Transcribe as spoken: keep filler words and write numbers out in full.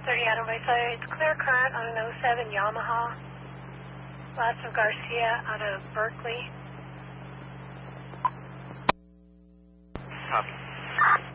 thirty Adam Bayside. It's clear current on an oh seven Yamaha. Lots of Garcia out of Berkeley. Copy.